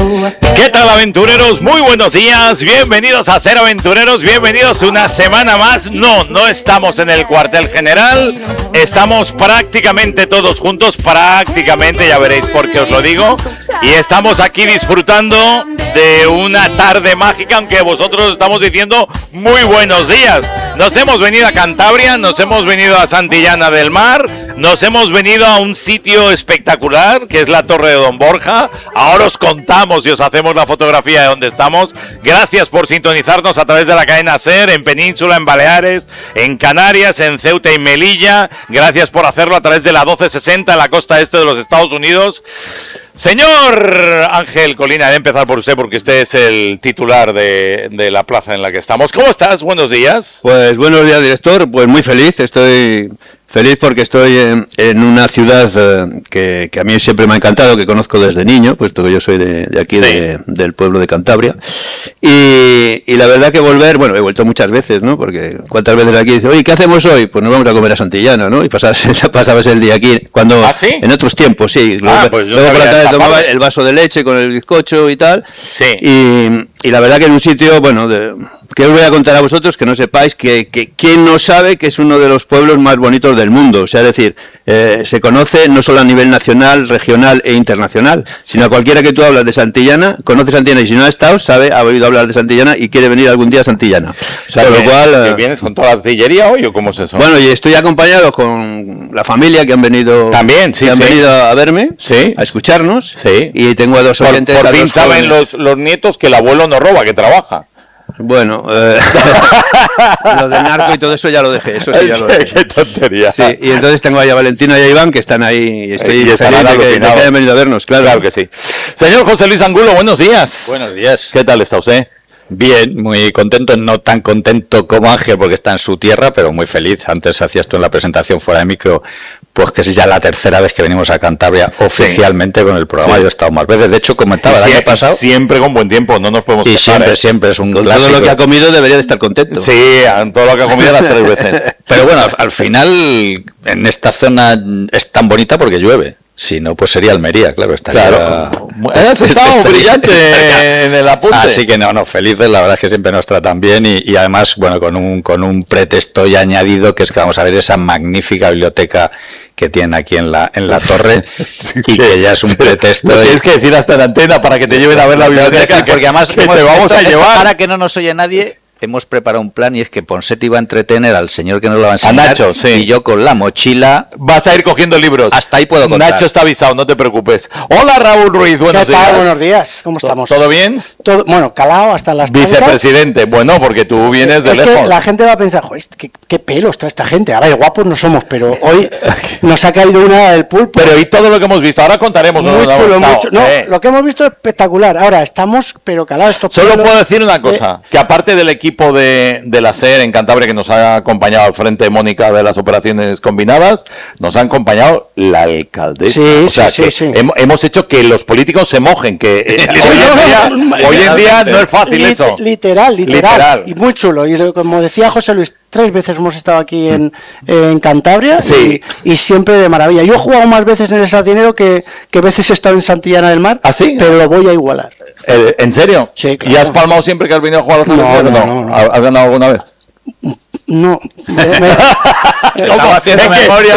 ¿Qué tal, aventureros? Muy buenos días, bienvenidos a Ser Aventureros, bienvenidos una semana más. No estamos en el cuartel general, estamos prácticamente todos juntos, prácticamente, ya veréis por qué os lo digo. Y estamos aquí disfrutando de una tarde mágica, aunque vosotros estamos diciendo muy buenos días. Nos hemos venido a Cantabria, nos hemos venido a Santillana del Mar, nos hemos venido a un sitio espectacular, que es la Torre de Don Borja. Ahora os contamos y os hacemos la fotografía de donde estamos. Gracias por sintonizarnos a través de la cadena SER, en Península, en Baleares, en Canarias, en Ceuta y Melilla. Gracias por hacerlo a través de la 1260 en la costa este de los Estados Unidos. Señor Ángel Colina, de empezar por usted, porque usted es el titular de la plaza en la que estamos. ¿Cómo estás? Buenos días. Pues buenos días, director. Pues muy feliz, estoy feliz porque estoy en una ciudad que a mí siempre me ha encantado, que conozco desde niño, puesto que yo soy de aquí, sí, del pueblo de Cantabria. Y la verdad que volver, bueno, he vuelto muchas veces, ¿no? Porque cuántas veces aquí dice, oye, ¿qué hacemos hoy? Pues nos vamos a comer a Santillana, ¿no? Y pasabas el día aquí, cuando ¿Ah, sí? En otros tiempos, sí. Pues yo luego por la tarde tomaba el vaso de leche con el bizcocho y tal. Sí. Y la verdad que en un sitio, bueno, que os voy a contar a vosotros, que no sepáis que quién no sabe que es uno de los pueblos más bonitos del mundo. O sea, es decir, se conoce no solo a nivel nacional, regional e internacional, sino a cualquiera que tú hablas de Santillana, conoce Santillana, y si no ha estado, ha oído hablar de Santillana y quiere venir algún día a Santillana. O sea, con lo cual, ¿vienes con toda la artillería hoy o cómo es eso? Bueno, y estoy acompañado con la familia que han venido, también, sí, venido a verme, sí, a escucharnos, sí, y tengo a dos oyentes. Por fin saben los nietos que el abuelo no roba, que trabaja. Bueno, lo de narco y todo eso ya lo dejé, eso sí ya lo dejé. Qué tontería. Sí, y entonces tengo ahí a Valentina y a Iván, que están ahí, y estoy feliz de que hayan venido a vernos, claro. Claro que sí. Señor José Luis Angulo, buenos días. Buenos días. ¿Qué tal está usted? Bien, muy contento, no tan contento como Ángel porque está en su tierra, pero muy feliz. Antes hacías tú en la presentación fuera de micro, pues que es ya la tercera vez que venimos a Cantabria oficialmente, sí, con el programa. Sí. Yo he estado más veces, de hecho comentaba el año pasado. Siempre con buen tiempo, no nos podemos quejar. Siempre es un con clásico. Todo lo que ha comido debería de estar contento. Sí, todo lo que ha comido las 3 veces. Pero bueno, al final en esta zona es tan bonita porque llueve. Si no, pues sería Almería, claro, estaría... Claro. Has estado brillante en el apunte. Así que no, felices, la verdad es que siempre nos tratan bien y además, bueno, con un pretexto ya añadido, que es que vamos a ver esa magnífica biblioteca que tienen aquí en la torre y que ya es un pretexto. Tienes que decir hasta en antena para que te lleven a ver la biblioteca, porque además te vamos a llevar. Para que no nos oye nadie, hemos preparado un plan y es que Ponseti va a entretener al señor que nos lo va a enseñar, a Nacho, sí, y yo con la mochila vas a ir cogiendo libros. Hasta ahí puedo contar. Nacho está avisado, no te preocupes. Hola Raúl Ruiz, buenos días. ¿Qué tal? Buenos días, ¿cómo estamos? ¿Todo bien? Todo, bueno, calado hasta las vicepresidente, bueno, porque tú vienes de lejos. Que la gente va a pensar, joder, ¿qué pelos trae esta gente? A ver, guapos no somos, pero hoy nos ha caído una del pulpo. Pero y todo lo que hemos visto, ahora contaremos. Mucho. No, lo que hemos visto es espectacular. Ahora estamos, pero calados. Solo puedo decir una cosa, que aparte del equipo de la SER en Cantabria, que nos ha acompañado al frente Mónica de las operaciones combinadas, nos ha acompañado la alcaldesa. Sí. Hemos hecho que los políticos se mojen, que hoy en día no es fácil eso. Literal. Y muy chulo. Y como decía José Luis, 3 veces hemos estado aquí en Cantabria, sí, y siempre de maravilla. Yo he jugado más veces en el Sardinero que veces he estado en Santillana del Mar, ¿ah, sí? Pero lo voy a igualar. ¿En serio? Sí, claro. ¿Y has palmado siempre que has venido a jugar al Sardinero? No. ¿Has ganado alguna vez? No. Estaba haciendo memoria.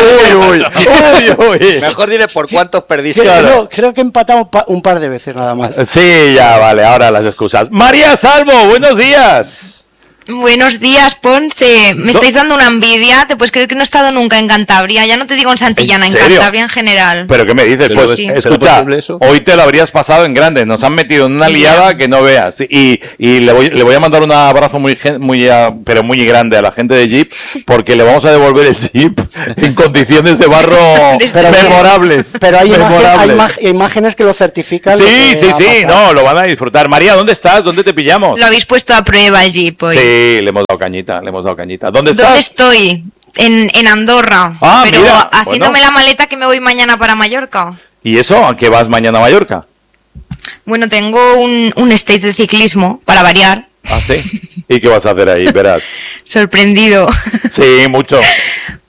Uy. Mejor dile por cuántos perdiste. Creo que he empatado un par de veces nada más. Sí, ya vale, ahora las excusas. María Salvo, buenos días. Buenos días, Ponce. Me estáis dando una envidia. Te puedes creer que no he estado nunca en Cantabria. Ya no te digo en Santillana, en Cantabria en general. ¿Pero qué me dices? Sí, pues sí. Escucha, hoy te lo habrías pasado en grande. Nos han metido en una liada que no veas. Y le voy a mandar un abrazo muy grande a la gente de Jeep, porque le vamos a devolver el Jeep en condiciones de barro memorables. Pero hay imágenes que lo certifican. Sí, no, lo van a disfrutar. María, ¿dónde estás? ¿Dónde te pillamos? Lo habéis puesto a prueba el Jeep hoy. Sí, le hemos dado cañita. ¿Dónde estás? ¿Dónde estoy? En Andorra. Pero mira, haciéndome la maleta que me voy mañana para Mallorca. ¿Y eso? ¿A qué vas mañana a Mallorca? Bueno, tengo un stage de ciclismo, para variar. ¿Ah, sí? ¿Y qué vas a hacer ahí? Verás. Sorprendido. Sí, mucho.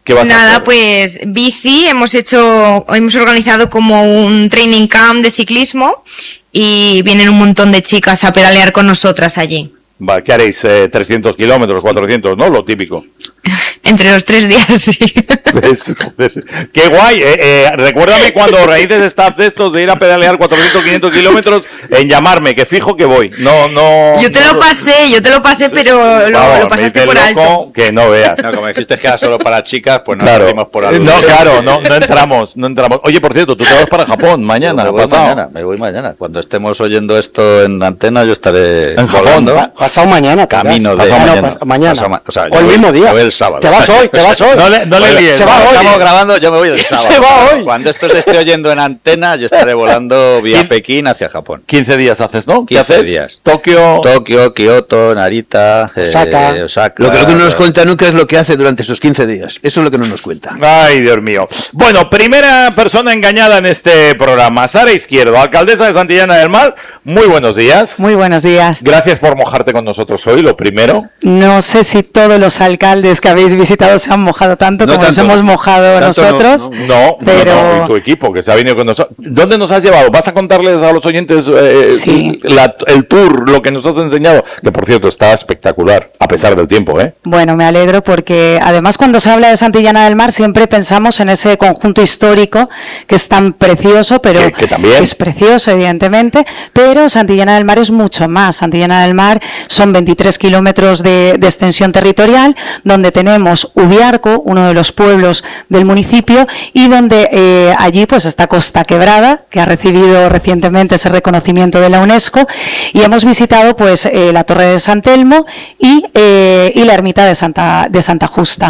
¿Qué vas a Nada, hacer? pues bici, hemos organizado como un training camp de ciclismo y vienen un montón de chicas a pedalear con nosotras allí. Va, ¿qué haréis? 300 kilómetros, 400, ¿no? Lo típico. Entre los 3 días, sí. ¿Ves? Joder. ¡Qué guay! Recuérdame cuando raíces staff de estos de ir a pedalear 400, 500 kilómetros, en llamarme, que fijo que voy. No. Yo te lo pasé, pero Vamos, lo pasaste me por dices, loco, alto. que no veas. No, como dijiste que era solo para chicas, pues no Claro. salimos por algo. No, claro, no entramos. Oye, por cierto, tú te vas para Japón mañana, Me voy mañana. Cuando estemos oyendo esto en antena, yo estaré En Japón, volando. Pasado mañana. Camino de mañana. O sea, O el mismo día. Me voy el sábado. Te vas hoy. No le líes. Se va hoy. Estamos grabando, yo me voy el sábado. Se va hoy. Cuando esto se esté oyendo en antena, yo estaré volando vía ¿Quién? Pekín hacia Japón. 15 días haces, ¿no? ¿Qué 15 haces? días. Tokio. Tokio, Kioto, Narita, Osaka. Osaka. Lo que no nos cuenta nunca es lo que hace durante esos 15 días. Eso es lo que no nos cuenta. Ay, Dios mío. Bueno, primera persona engañada en este programa. Sara Izquierdo, alcaldesa de Santillana del Mar. Muy buenos días. Muy buenos días. Gracias por mojarte con nosotros hoy, lo primero. No sé si todos los alcaldes que habéis visitado se han mojado tanto No como tanto. nos hemos mojado Tanto nosotros. No, Pero- no, y tu equipo que se ha venido con nosotros. ¿Dónde nos has llevado? ¿Vas a contarles a los oyentes Sí. el tour, lo que nos has enseñado? Que por cierto está espectacular, a pesar del tiempo, ¿eh? Bueno, me alegro porque además cuando se habla de Santillana del Mar siempre pensamos en ese conjunto histórico que es tan precioso, pero Que también. es precioso evidentemente, pero Santillana del Mar es mucho más. Santillana del Mar son 23 kilómetros de extensión territorial, donde tenemos Ubiarco, uno de los pueblos del municipio, y donde allí pues está Costa Quebrada, que ha recibido recientemente ese reconocimiento de la UNESCO, y hemos visitado pues la Torre de San Telmo y la ermita de Santa Justa.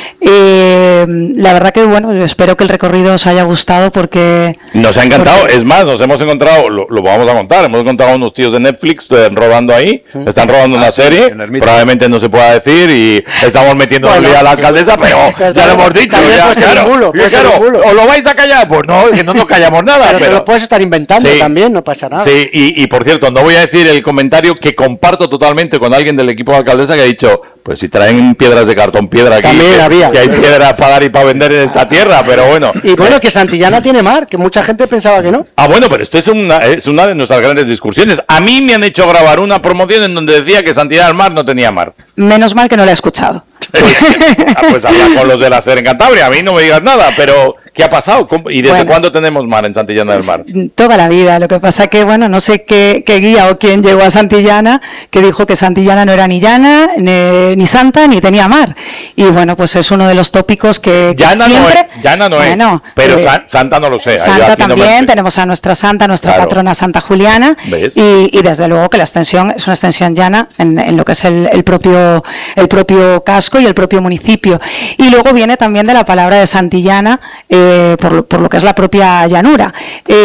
La verdad que bueno, yo espero que el recorrido os haya gustado porque Nos ha encantado, porque- es más, nos hemos encontrado, lo vamos a contar, hemos encontrado unos tíos de Netflix rodando ahí, están rodando una serie, en la ermita. probablemente no se pueda decir y estamos metiendo Bueno, a la alcaldesa, pero pues ya lo hemos dicho, también ya, puede ser claro, un bulo, puede ser claro, un bulo. ¿os lo vais a callar? Pues no, que no nos callamos nada, Pero te pero... lo puedes estar inventando Sí. también, no pasa nada. Sí, y por cierto, no voy a decir el comentario que comparto totalmente con alguien del equipo de alcaldesa que ha dicho, pues si traen piedras de cartón, piedra aquí, También había. que hay piedras para dar y para vender en esta tierra, pero bueno. Y bueno, que Santillana tiene mar, que mucha gente pensaba que no. Ah, bueno, pero esto es una de nuestras grandes discusiones. A mí me han hecho grabar una promoción en donde decía que Santillana del Mar no tenía mar. menos mal que no la he escuchado. Pues habla con los de la SER en Cantabria, a mí no me digas nada, pero ¿qué ha pasado? ¿Y desde Bueno. cuándo tenemos mar en Santillana del Mar? Toda la vida. Lo que pasa que, bueno, no sé qué guía o quién llegó a Santillana que dijo que Santillana no era ni llana, ni santa, ni tenía mar. Y bueno, pues es uno de los tópicos que Llana siempre... no es, pero Santa no lo sé. Santa también, tenemos a nuestra santa, nuestra Claro. patrona Santa Juliana, ¿Ves? y desde luego que la extensión es una extensión llana en lo que es el propio casco y el propio municipio. Y luego viene también de la palabra de Santillana, por lo que es la propia llanura.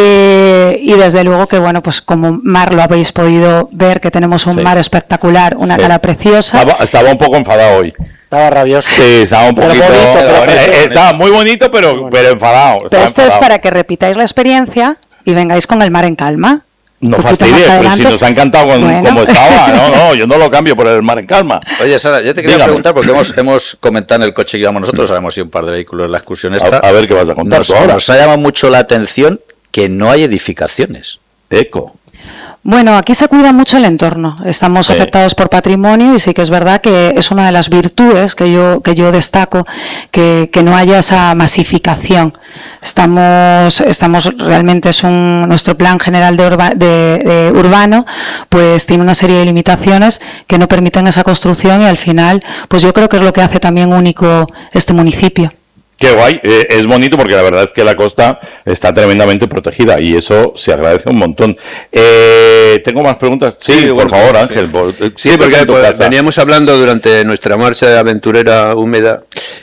Y desde luego que, bueno, pues como mar lo habéis podido ver, que tenemos un Sí. mar espectacular, una Sí. cala preciosa. Estaba un poco enfadado hoy. Estaba rabioso. Sí, estaba un Pero poquito... bonito, pero precioso. estaba muy bonito, pero enfadado. Pero estaba esto es enfadado. para que repitáis la experiencia y vengáis con el mar en calma. No Un poquito fastidies, más pues si adelante. nos ha encantado Bueno. como estaba. No, yo no lo cambio por el mar en calma. Oye, Sara, yo te quería Dígame. preguntar, porque hemos comentado en el coche que íbamos nosotros, hemos ido un par de vehículos en la excursión esta. A ver qué vas a contar tú ahora. Nos ha llamado mucho la atención que no hay edificaciones. Eco. Bueno, aquí se cuida mucho el entorno. Estamos Sí. afectados por patrimonio y sí que es verdad que es una de las virtudes que yo destaco, que no haya esa masificación. Estamos realmente nuestro plan general de urbano, pues tiene una serie de limitaciones que no permiten esa construcción y al final, pues yo creo que es lo que hace también único este municipio. Qué guay, es bonito porque la verdad es que la costa está tremendamente protegida y eso se agradece un montón. Tengo más preguntas. Sí, por bueno, favor, sí. Ángel. Sí, porque en tu pues, casa. veníamos hablando durante nuestra marcha aventurera húmeda.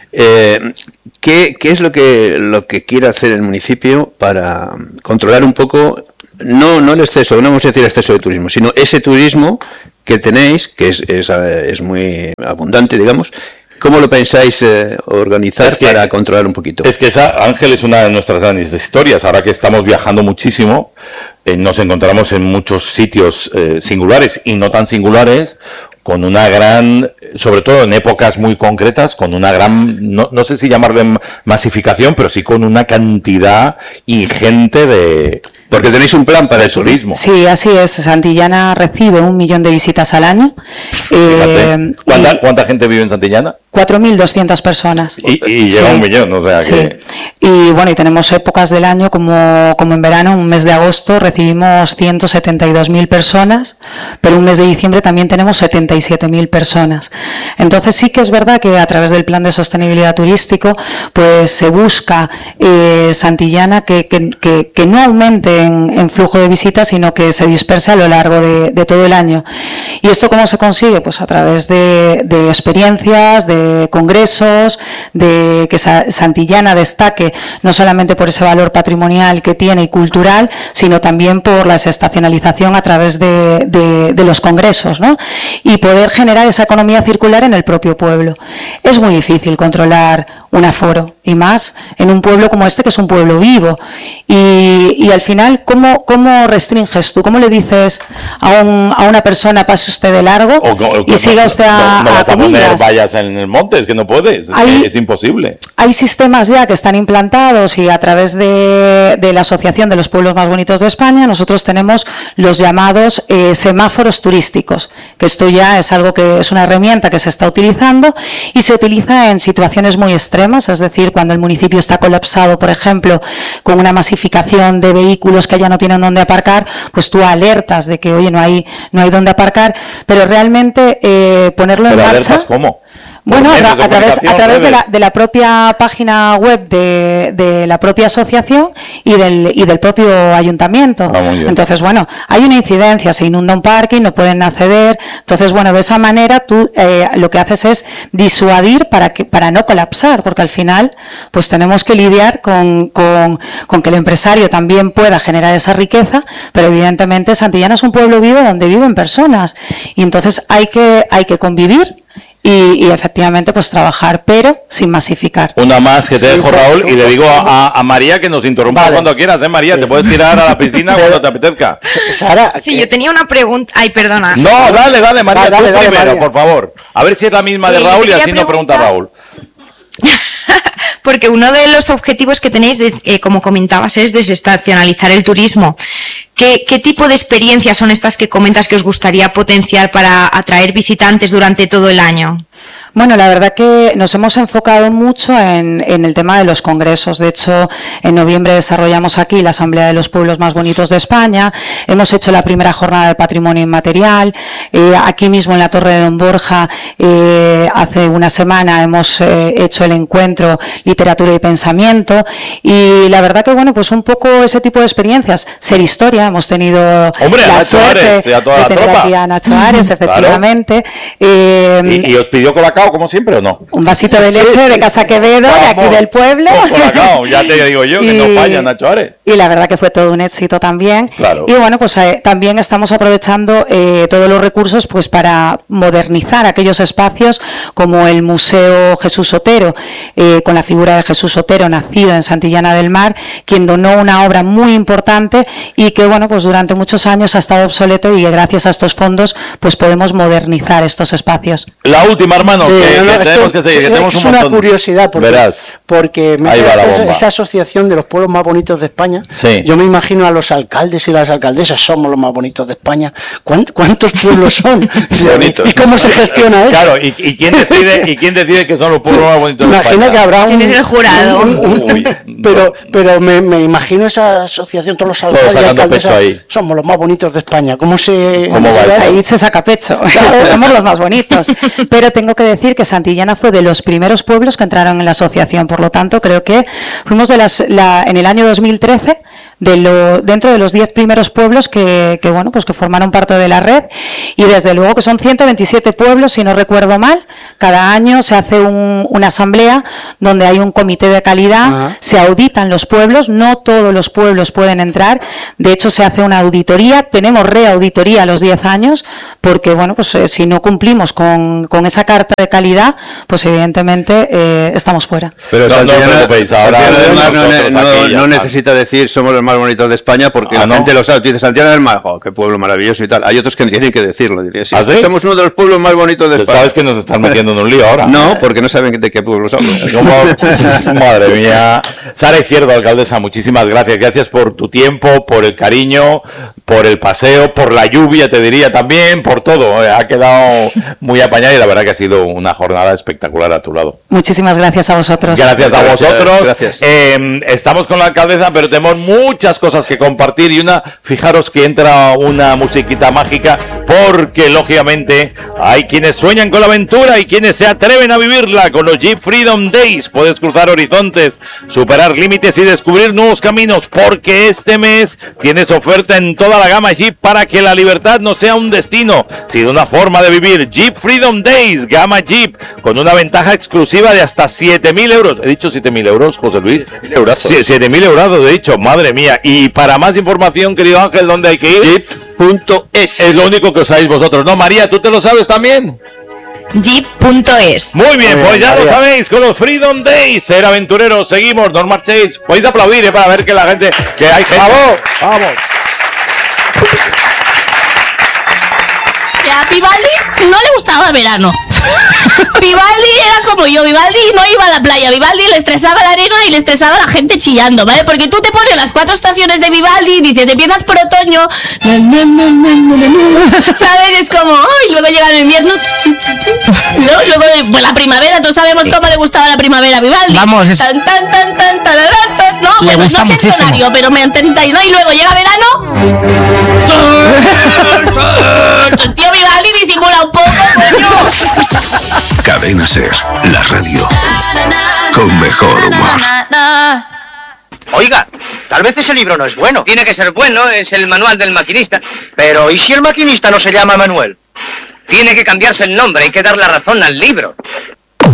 ¿Qué es lo que quiere hacer el municipio para controlar un poco, no el exceso, no vamos a decir exceso de turismo, sino ese turismo que tenéis, que es muy abundante, digamos? ¿Cómo lo pensáis organizar Es que- para controlar un poquito? Es que Ángel, es una de nuestras grandes historias. Ahora que estamos viajando muchísimo, nos encontramos en muchos sitios singulares y no tan singulares, con una gran, sobre todo en épocas muy concretas, con una gran, no sé si llamarle masificación, pero sí con una cantidad ingente de... Porque tenéis un plan para el turismo. Sí, así es. Santillana recibe 1 millón de visitas al año. ¿Cuánta gente vive en Santillana? 4.200 personas. Y llega 1 millón, o sea que... Y bueno, y tenemos épocas del año como en verano, un mes de agosto recibimos 172.000 personas, pero un mes de diciembre también tenemos 77.000 personas. Entonces sí que es verdad que a través del plan de sostenibilidad turístico, pues se busca Santillana que no aumente en flujo de visitas, sino que se disperse a lo largo de todo el año. ¿Y esto cómo se consigue? Pues a través de experiencias, de congresos, de que Santillana destaque no solamente por ese valor patrimonial que tiene y cultural, sino también por la desestacionalización a través de los congresos, ¿no? Y poder generar esa economía circular en el propio pueblo. Es muy difícil controlar un aforo, y más en un pueblo como este, que es un pueblo vivo. Y al final, ¿cómo restringes tú? ¿Cómo le dices a una persona, pase usted de largo y siga usted a vas a comidas? poner vallas en el monte, es que no puedes, es imposible. Hay sistemas ya que están implantados, y a través de la Asociación de los Pueblos Más Bonitos de España nosotros tenemos los llamados semáforos turísticos, que esto ya es algo que es una herramienta que se está utilizando y se utiliza en situaciones muy extremas, es decir, cuando el municipio está colapsado, por ejemplo, con una masificación de vehículos que ya no tienen dónde aparcar, pues tú alertas de que, oye, no hay dónde aparcar, pero realmente ponerlo en marcha... ¿Alertas cómo? Bueno, a través de la propia página web de la propia asociación y del propio ayuntamiento. Entonces, bueno, hay una incidencia, se inunda un parking, no pueden acceder. Entonces, bueno, de esa manera tú lo que haces es disuadir para no colapsar, porque al final pues tenemos que lidiar con que el empresario también pueda generar esa riqueza, pero evidentemente Santillana es un pueblo vivo donde viven personas, y entonces hay que convivir y efectivamente pues trabajar, pero sin masificar. Una más que te dejo, Raúl, y le digo a María que nos interrumpa cuando quieras, María, te puedes tirar a la piscina cuando te apetezca. Sara, sí, yo tenía una pregunta. Ay, perdona. No, dale, María, tú primero, María, por favor. A ver si es la misma de Raúl y así nos pregunta Raúl. Porque uno de los objetivos que tenéis, como comentabas, es desestacionalizar el turismo. ¿Qué tipo de experiencias son estas que comentas que os gustaría potenciar para atraer visitantes durante todo el año? Bueno, la verdad que nos hemos enfocado mucho en el tema de los congresos. De hecho, en noviembre desarrollamos aquí la Asamblea de los Pueblos Más Bonitos de España. Hemos hecho la primera jornada de patrimonio inmaterial. Aquí mismo en la Torre de Don Borja, hace una semana hemos hecho el encuentro Literatura y Pensamiento. Y la verdad que, bueno, pues un poco ese tipo de experiencias. Ser historia, hemos tenido la suerte de tener aquí a Nacho Ares, efectivamente. Claro. ¿Y os pidió colacao, como siempre, o no? Un vasito de leche de Casa Quevedo, de aquí del pueblo. Colacao, ya te digo yo, que no falla Nacho Ares. Y la verdad que fue todo un éxito también. Claro. Y bueno, pues también estamos aprovechando todos los recursos pues para modernizar aquellos espacios como el Museo Jesús Otero, con la figura de Jesús Otero, nacido en Santillana del Mar, quien donó una obra muy importante y que, bueno, pues durante muchos años ha estado obsoleto, y gracias a estos fondos pues podemos modernizar estos espacios. La última, hermano, que tenemos que seguir, que tenemos un montón. Es una curiosidad, porque esa asociación de los pueblos más bonitos de España, yo me imagino a los alcaldes y las alcaldesas, somos los más bonitos de España. ¿Cuántos pueblos son? ¿Y cómo se gestiona eso? Claro, ¿y quién decide que son los pueblos más bonitos de España? Imagino que habrá ¿Quién es el jurado? Pero me imagino esa asociación, todos los alcaldes y alcaldesas, somos los más bonitos de España. ¿Cómo va? Ahí se saca pecho, somos los más bonitos. Pero tengo que decir que Santillana fue de los primeros pueblos que entraron en la asociación, por lo tanto creo que fuimos en el año 2013 dentro de los 10 primeros pueblos que formaron parte de la red, y desde luego que son 127 pueblos, si no recuerdo mal. Cada año se hace una asamblea donde hay un comité de calidad, se auditan los pueblos, no todos los pueblos pueden entrar, de hecho se hace una auditoría, tenemos reauditoría a los 10 años, porque bueno, pues si no cumplimos con esa carta de calidad, pues evidentemente estamos fuera. Pero no necesita decir somos los más bonitos de España porque la gente lo sabe. Tú dices Santillana del Mar, qué pueblo maravilloso y tal. Hay otros que tienen que decirlo. Dicen, sí, ¿sí? Somos uno de los pueblos más bonitos de España. ¿Sabes que nos están metiendo en un lío ahora? No, porque no saben de qué pueblo somos. Madre mía. Sara Izquierdo, alcaldesa, muchísimas gracias. Gracias por tu tiempo, por el cariño, por el paseo, por la lluvia, te diría también, por todo. Ha quedado muy apañada y la verdad que ha sido una jornada espectacular a tu lado. Muchísimas gracias a vosotros. Gracias a vosotros. Gracias. Estamos con la alcaldesa, pero tenemos muchas cosas que compartir y fijaros que entra una musiquita mágica porque lógicamente hay quienes sueñan con la aventura y quienes se atreven a vivirla con los Jeep Freedom Days. Puedes cruzar horizontes, superar límites y descubrir nuevos caminos porque este mes tienes oferta en toda la gama Jeep para que la libertad no sea un destino, sino una forma de vivir. Jeep Freedom Days, gama Jeep, con una ventaja exclusiva de hasta 7.000 euros. ¿He dicho 7.000 euros, José Luis? 7.000 euros. Sí, 7.000 euros, he dicho, madre mía. Y para más información, querido Ángel, ¿dónde hay que ir? Jeep.es. Es lo único que os sabéis vosotros, ¿no? María, ¿tú te lo sabes también? Jeep.es. Muy bien, pues ya María, lo sabéis, con los Freedom Days, ser aventureros, seguimos, no marchéis, podéis aplaudir para ver que la gente, que hay gente. ¡Vamos! ¡Vamos! A Vivaldi no le gustaba el verano. Vivaldi era como yo, Vivaldi no iba a la playa, Vivaldi le estresaba la arena y le estresaba la gente chillando, ¿vale? Porque tú te pones las 4 estaciones de Vivaldi y dices, empiezas por otoño, ¿sabes? Es como, y luego llega el invierno, luego pues la primavera, todos sabemos cómo le gustaba la primavera a Vivaldi. Vamos, es... tan, no, le pues gusta no sé el tonario, pero me entendí, ¿no? Y luego llega verano. Tío, Vivaldi disimula un poco, coño. Cadena Ser, la radio con mejor humor. Oiga, tal vez ese libro no es bueno. Tiene que ser bueno, es el manual del maquinista. Pero, ¿y si el maquinista no se llama Manuel? Tiene que cambiarse el nombre, hay que dar la razón al libro.